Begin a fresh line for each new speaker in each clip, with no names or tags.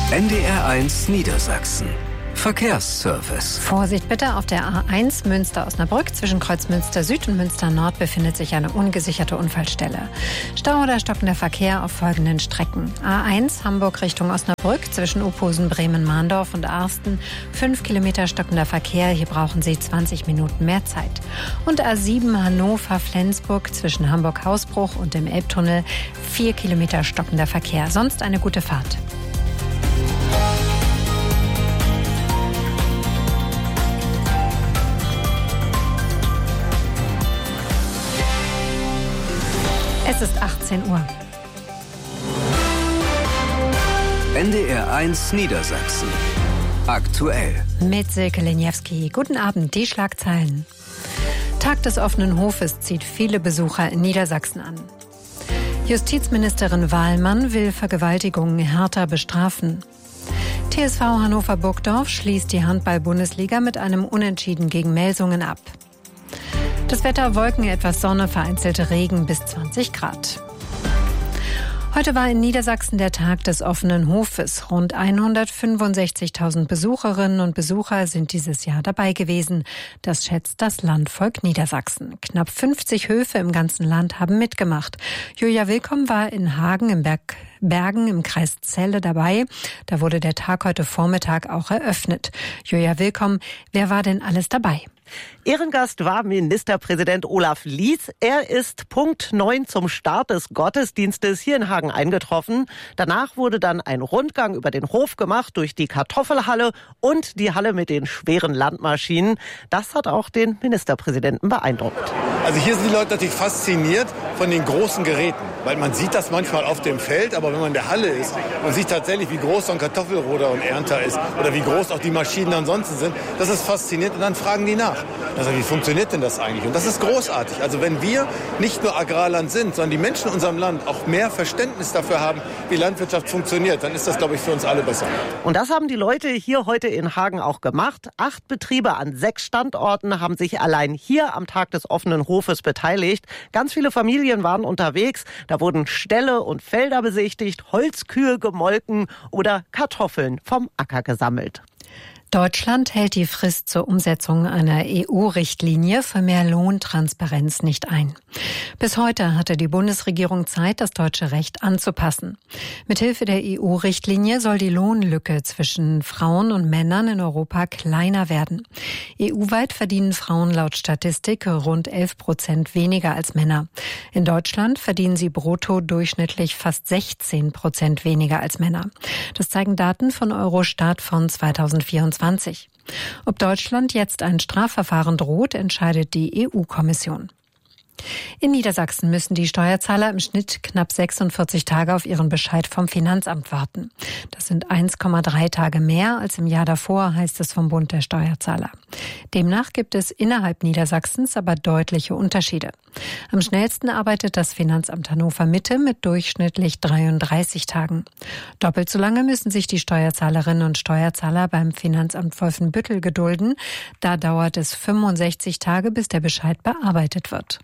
NDR1 Niedersachsen. Verkehrsservice.
Vorsicht bitte, auf der A1 Münster-Osnabrück zwischen Kreuzmünster Süd und Münster Nord befindet sich eine ungesicherte Unfallstelle. Stau oder stockender Verkehr auf folgenden Strecken. A1 Hamburg Richtung Osnabrück zwischen Uphusen, Bremen, Mahndorf und Arsten. 5 Kilometer stockender Verkehr, hier brauchen Sie 20 Minuten mehr Zeit. Und A7 Hannover-Flensburg zwischen Hamburg-Hausbruch und dem Elbtunnel. 4 Kilometer stockender Verkehr, sonst eine gute Fahrt. Es ist 18 Uhr.
NDR1 Niedersachsen. Aktuell.
Mit Silke Leniewski. Guten Abend, die Schlagzeilen. Tag des offenen Hofes zieht viele Besucher in Niedersachsen an. Justizministerin Wahlmann will Vergewaltigungen härter bestrafen. TSV Hannover Burgdorf schließt die Handball-Bundesliga mit einem Unentschieden gegen Melsungen ab. Das Wetter: Wolken, etwas Sonne, vereinzelte Regen bis 20 Grad. Heute war in Niedersachsen der Tag des offenen Hofes. Rund 165.000 Besucherinnen und Besucher sind dieses Jahr dabei gewesen. Das schätzt das Landvolk Niedersachsen. Knapp 50 Höfe im ganzen Land haben mitgemacht. Julia Willkomm war in Hagen im Bergen im Kreis Celle dabei. Da wurde der Tag heute Vormittag auch eröffnet. Julia Willkomm, wer war denn alles dabei?
Ehrengast war Ministerpräsident Olaf Lies. Er ist Punkt 9 zum Start des Gottesdienstes hier in Hagen eingetroffen. Danach wurde dann ein Rundgang über den Hof gemacht durch die Kartoffelhalle und die Halle mit den schweren Landmaschinen. Das hat auch den Ministerpräsidenten beeindruckt.
Also hier sind die Leute natürlich fasziniert von den großen Geräten, weil man sieht das manchmal auf dem Feld, aber wenn man in der Halle ist und sieht tatsächlich, wie groß so ein Kartoffelroder und Ernter ist oder wie groß auch die Maschinen ansonsten sind, das ist faszinierend und dann fragen die nach. Also wie funktioniert denn das eigentlich? Und das ist großartig. Also wenn wir nicht nur Agrarland sind, sondern die Menschen in unserem Land auch mehr Verständnis dafür haben, wie Landwirtschaft funktioniert, dann ist das, glaube ich, für uns alle besser.
Und das haben die Leute hier heute in Hagen auch gemacht. 8 Betriebe an 6 Standorten haben sich allein hier am Tag des offenen Hofes beteiligt. Ganz viele Familien waren unterwegs. Da wurden Ställe und Felder besichtigt, Holzkühe gemolken oder Kartoffeln vom Acker gesammelt.
Deutschland hält die Frist zur Umsetzung einer EU-Richtlinie für mehr Lohntransparenz nicht ein. Bis heute hatte die Bundesregierung Zeit, das deutsche Recht anzupassen. Mithilfe der EU-Richtlinie soll die Lohnlücke zwischen Frauen und Männern in Europa kleiner werden. EU-weit verdienen Frauen laut Statistik rund 11% weniger als Männer. In Deutschland verdienen sie brutto durchschnittlich fast 16% weniger als Männer. Das zeigen Daten von Eurostat von 2024. Ob Deutschland jetzt ein Strafverfahren droht, entscheidet die EU-Kommission. In Niedersachsen müssen die Steuerzahler im Schnitt knapp 46 Tage auf ihren Bescheid vom Finanzamt warten. Das sind 1,3 Tage mehr als im Jahr davor, heißt es vom Bund der Steuerzahler. Demnach gibt es innerhalb Niedersachsens aber deutliche Unterschiede. Am schnellsten arbeitet das Finanzamt Hannover Mitte mit durchschnittlich 33 Tagen. Doppelt so lange müssen sich die Steuerzahlerinnen und Steuerzahler beim Finanzamt Wolfenbüttel gedulden. Da dauert es 65 Tage, bis der Bescheid bearbeitet wird.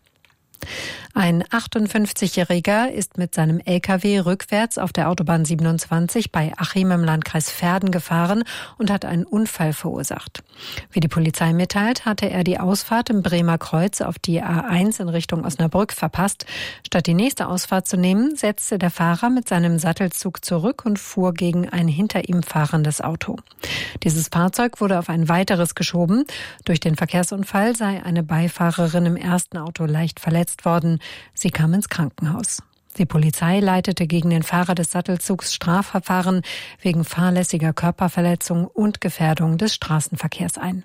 Ein 58-Jähriger ist mit seinem LKW rückwärts auf der Autobahn 27 bei Achim im Landkreis Verden gefahren und hat einen Unfall verursacht. Wie die Polizei mitteilt, hatte er die Ausfahrt im Bremer Kreuz auf die A1 in Richtung Osnabrück verpasst. Statt die nächste Ausfahrt zu nehmen, setzte der Fahrer mit seinem Sattelzug zurück und fuhr gegen ein hinter ihm fahrendes Auto. Dieses Fahrzeug wurde auf ein weiteres geschoben. Durch den Verkehrsunfall sei eine Beifahrerin im ersten Auto leicht verletzt worden. Sie kam ins Krankenhaus. Die Polizei leitete gegen den Fahrer des Sattelzugs Strafverfahren wegen fahrlässiger Körperverletzung und Gefährdung des Straßenverkehrs ein.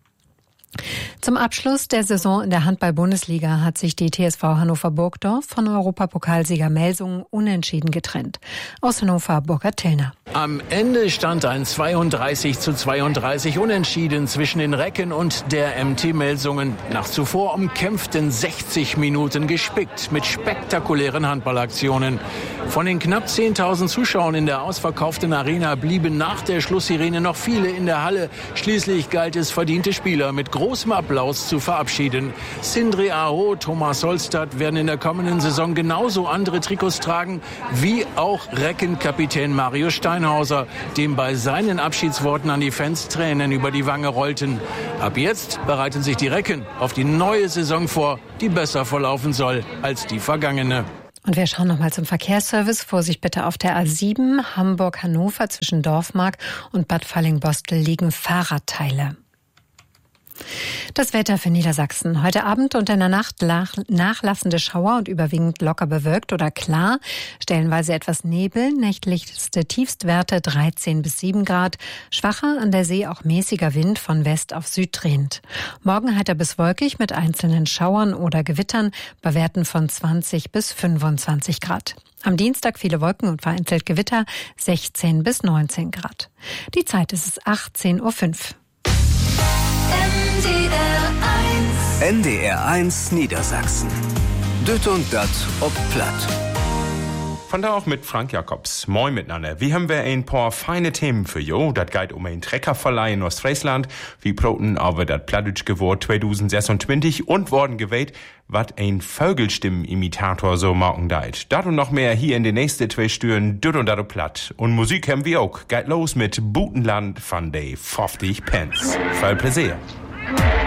Zum Abschluss der Saison in der Handball-Bundesliga hat sich die TSV Hannover Burgdorf von Europapokalsieger Melsungen unentschieden getrennt. Aus Hannover, Burkhard Tillner.
Am Ende stand ein 32:32 Unentschieden zwischen den Recken und der MT Melsungen. Nach zuvor umkämpften 60 Minuten gespickt mit spektakulären Handballaktionen. Von den knapp 10.000 Zuschauern in der ausverkauften Arena blieben nach der Schlusssirene noch viele in der Halle. Schließlich galt es, verdiente Spieler mit großem Applaus zu verabschieden. Sindre Aho, Thomas Solstad werden in der kommenden Saison genauso andere Trikots tragen wie auch Reckenkapitän Mario Stein. Steinhauser, dem bei seinen Abschiedsworten an die Fans Tränen über die Wange rollten. Ab jetzt bereiten sich die Recken auf die neue Saison vor, die besser verlaufen soll als die vergangene.
Und wir schauen nochmal zum Verkehrsservice. Vorsicht bitte auf der A7 Hamburg-Hannover zwischen Dorfmark und Bad Fallingbostel liegen Fahrradteile. Das Wetter für Niedersachsen. Heute Abend und in der Nacht nachlassende Schauer und überwiegend locker bewölkt oder klar. Stellenweise etwas Nebel. Nächtlichste Tiefstwerte 13 bis 7 Grad. Schwacher, an der See auch mäßiger Wind von West auf Süd drehend. Morgen heiter bis wolkig mit einzelnen Schauern oder Gewittern bei Werten von 20 bis 25 Grad. Am Dienstag viele Wolken und vereinzelt Gewitter 16 bis 19 Grad. Die Zeit ist es 18:05 Uhr.
NDR1 Niedersachsen. Düt und dat ob Platt.
Von da auch mit Frank Jacobs. Moin miteinander. Wir haben ein paar feine Themen für jo. Das geht um ein Treckerverleih in Ostfriesland. Wie proten aber das Plattdeutsch geworden 2026 und worden gewählt, wat ein Vögelstimmenimitator so morgen deit. Dat und noch mehr hier in den nächsten 2 Stüren Düt und dat ob Platt. Und Musik haben wir auch. Geht los mit Butenland von de 50 Pence. Voll Pläsier.